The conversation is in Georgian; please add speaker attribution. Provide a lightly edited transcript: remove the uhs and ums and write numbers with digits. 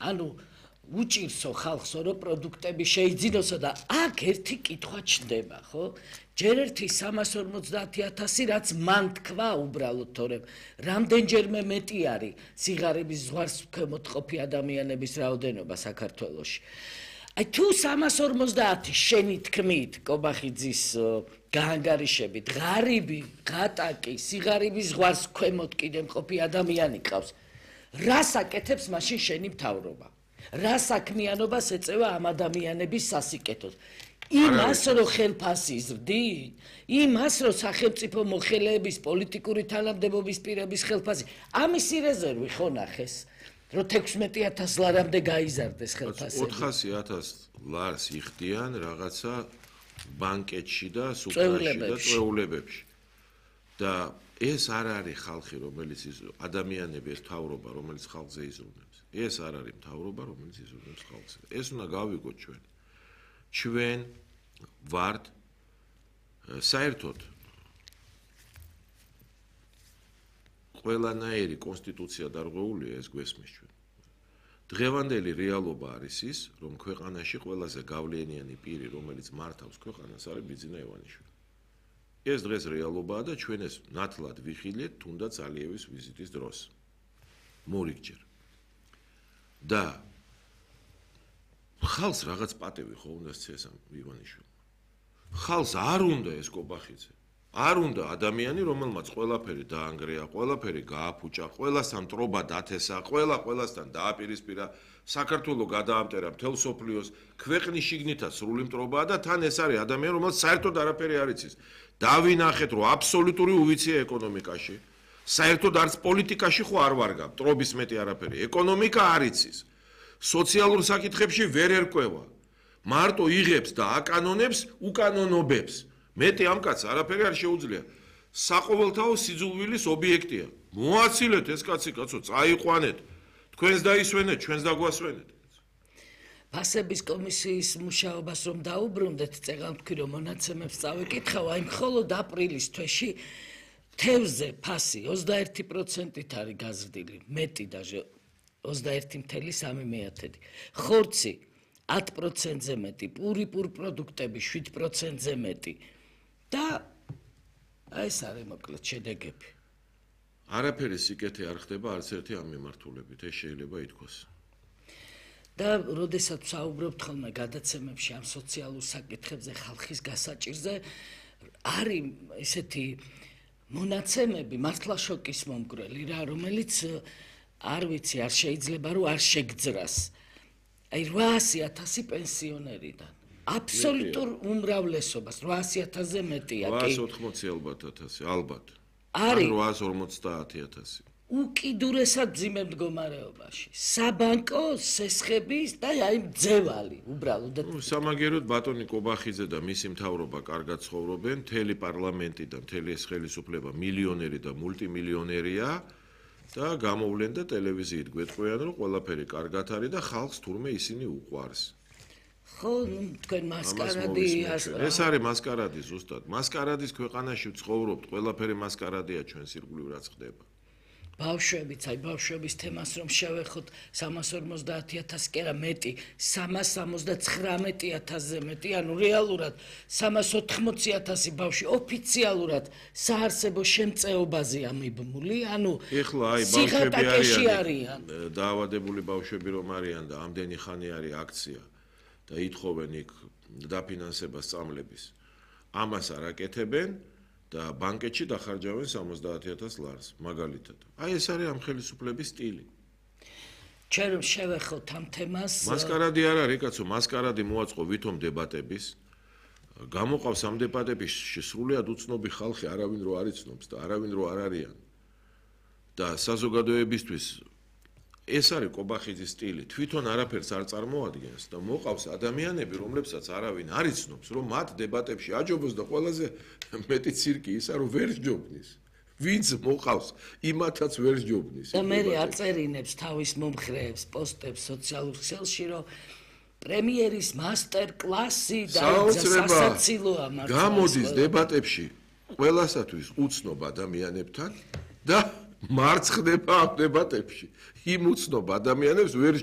Speaker 1: ანუ უჭირსო ხალხსო რომ პროდუქტები შეიძინოსო და აქ ერთი კითხვა ჩნდება, ხო? ჯერ ერთი 350.000 რაც მან თქვა უბრალოდ, თორემ რამდენჯერმე მეტი არის სიღარიბის ზღვარს ქვემოთყოფი ადამიანების რაოდენობა საქართველოში. აი თუ 350 შენი თქმით კობახიძის გაანგარიშებით ღარიბი, ღატაკი, სიღარიბის ზღვარს ქვემოთ კიდე მყოფი ადამიანი ყავს. რას აკეთებს მაშინ შენი მთავრობა? რა საქმიანობას ეწევა ამ ადამიანების სასიკეთოდ? იმას რომ ხელფასი იზრდი? იმას რომ სახელმწიფო მოხელეების პოლიტიკური თანამდებობის პირების ხელფასი? ამისი რეზერვი ხო ნახეს? რომ 16,000 ლარამდე გაიზარდეს ხელფასები.
Speaker 2: 400,000 ლარს იხდიან რაღაცა ბანკეთში და სუპერში და წვეულებებში. და ეს არ არის ხალხი, რომელიც ადამიანები, ეს მთავრობა, რომელიც ხალხზე იზრუნებს. ეს არ არის მთავრობა, რომელიც იზრუნებს ხალხზე. ეს უნდა გავიგოთ ჩვენ. ჩვენ ვართ საერთოდ ყველანაირი კონსტიტუცია დარღვეულია ეს გვესმის ჩვენ. დღევანდელი რეალობა არის ის, რომ ქვეყანაში ყველაზე გავლენიანი პირი, რომელიც მართავს ქვეყანას, არის ბიძინა ივანიშვილი. ეს დღეს რეალობაა და ჩვენ ეს ნათლად ვიხილეთ თუნდაც ალიევის ვიზიტის დროს. მორიგჯერ. და ხალხს რაღაც პატევი ხო უნდა სცეს ამ ივანიშვილს. ხალხს არ უნდა ეს კობახიძე. არ უნდა ადამიანი, რომელმაც ყველაფერი დაანგრია, ყველაფერი გააფუჭა, ყველასთან ტრობა დათესა, ყველასთან დააპირისპირა, საქართველოს გადაამტერა მთელ სოფლიოს, ქვეყნის შიგნითაც სრული მტრობაა და თან ეს არის ადამიანი, რომელსაც საერთოდ არაფერი არ იცის. დავინახეთ, რომ აბსოლუტური უვიცია ეკონომიკაში, საერთოდ არც პოლიტიკაში ხო არ ვარგა, მტრობის მეტი არაფერი. ეკონომიკა არ იცის. სოციალურ საკითხებში ვერ ერკვევა. მარტო იღებს და აკანონებს უკანონობებს. მეტი ამ კაცს არაფერი არ შეუძლია. საყოველთაო სიძულვილის ობიექტია. მოაცილეთ ეს კაცი, კაცო, წაიყვანეთ. თქვენს დაისვენეთ, ჩვენს დაგვასვენეთ.
Speaker 1: ფასების კომისიის მუშაობას რომ დაუბრუნდეთ, წეგან თქვი რომ მონაცემებს წავეკითხავ, აი მხოლოდ აპრილის თვეში თევზზე ფასი 21%-ით არის გაზრდილი, მეტი დაჟე 21,3. ხორცი 10%-ზე მეტი, პური პროდუქტები 7%-ზე მეტი. და ეს არის მოკლედ შედეგები.
Speaker 2: არაფერი სიკეთე არ ხდება არც ერთი ამ მიმართულებით, ეს შეიძლება ითქვას.
Speaker 1: და როდესაც ვსაუბრობთ ხოლმე გადაცემებში ამ სოციალურ საკითხებზე, ხალხის გასაჭირზე, არის ესეთი მონაცემები მართლა შოკის მომგვრელი რა, რომელიც არ ვიცი, არ შეიძლება რომ არ შეგძრას. აი 800,000 პენსიონერიდან აბსოლუტურ უმრავლესობას 800,000-ზე მეტია კი
Speaker 2: 880,000 ალბათ
Speaker 1: არის
Speaker 2: 850,000
Speaker 1: უკიდურესად ძიმე მდგომარეობაში საბანკო სესხების და აი მძევალი უბრალოდ
Speaker 2: სამაგეროდ ბატონი კობახიძე და მისი მთავრობა კარგად ცხოვრობენ მთელი პარლამენტი და მთელი ეს ხელისუფლება მილიონერი და მულტიმილიონერია და გამოვლენ და ტელევიზიით გვეტყვიან რომ ყველაფერი კარგად არის და ხალხს თურმე ისინი უყვარს
Speaker 1: ხო თქვენ მასკარადი
Speaker 2: ეს არის მასკარადი ზუსტად მასკარადის ქვეყანაში ვცხოვრობთ ყველაფერი მასკარადია ჩვენ ირგვლივ რაც ხდება
Speaker 1: ბავშვებიც აი ბავშვების თემას რომ შევეხოთ 350,000 კი არა მეტი 379,000-ზე მეტი ანუ რეალურად 380,000 ბავშვი ოფიციალურად საარსებო შემწეობაზეა მიბმული ანუ
Speaker 2: ეხლა აი ბავშვები არიან დაავადებული ბავშვები რომ არიან და ამდენი ხანი არის აქცია და ითხოვენ იქ დაფინანსებას წამლების ამას არ აკეთებენ და ბანკეთში დახარჯავენ 70,000 ლარს მაგალითად. აი ეს არის ამ ხელისუფლების სტილი.
Speaker 1: ჩვენ რომ შევეხოთ ამ თემას
Speaker 2: მასკარადი არ არის კაცო, მასკარადი მოაწყო ვითომ დებატების. გამოყავს ამ დებატებში სრულიად უცნობი ხალხი, არავინ რო არ იცნობს და არავინ რო არ არიან. და საზოგადოებისთვის ეს არის კობახიძის სტილი. თვითონ არაფერს არ წარმოადგენს და მოყავს ადამიანები, რომლებსაც არავინ არ იცნობს, რომ მათ დებატებში აჯობოს და ყველაზე მეტი ცირკი ისა რომ ვერ ჯობნის. ვინც მოყავს, იმათაც ვერ ჯობნის.
Speaker 1: და მე აწერინებს თავის მომხრეებს, პოსტებს სოციალურ ქსელში, რომ პრემიერის მასტერ კლასი და სასაცილოა მართლა.
Speaker 2: გამოდის დებატებში ყველასათვის უცნობ ადამიანებთან და მარცხდება ამ დებატებში. იმ უცნობ ადამიანებს ვერ